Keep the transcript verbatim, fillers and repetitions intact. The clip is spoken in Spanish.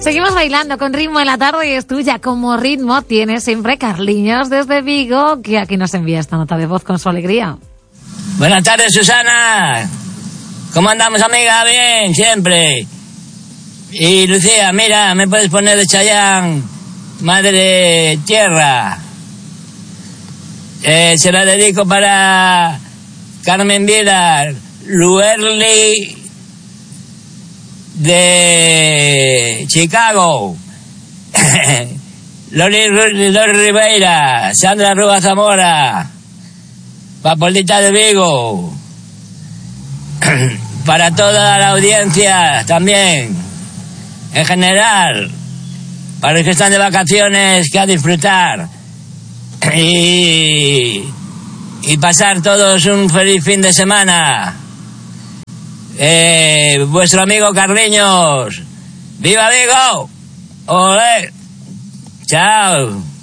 Seguimos bailando con ritmo en la tarde y es tuya. Como ritmo tiene siempre Carliños desde Vigo, que aquí nos envía esta nota de voz con su alegría. Buenas tardes, Susana. ¿Cómo andamos, amiga? Bien, siempre. Y Lucía, mira, me puedes poner de Chayanne, Madre Tierra. Eh, se la dedico para Carmen Vilar, Luerli de Chicago, Lori, Lori Ribeira, Sandra Rúa Zamora, Papolita de Vigo, para toda la audiencia también, en general, para los que están de vacaciones, que a disfrutar y, y pasar todos un feliz fin de semana. Eh, vuestro amigo Carliños. ¡Viva Vigo! ¡Olé! ¡Chao!